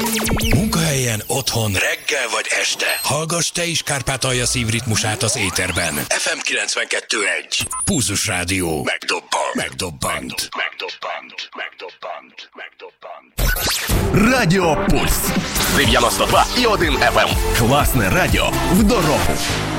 Munkahelyen, otthon, reggel vagy este. Hallgass te is Kárpátalja szívritmusát az éterben. FM 92.1. Pulzus Rádió. Megdobbant. Радіо Пульс 92,1 FM. Класне радіо в дорогу.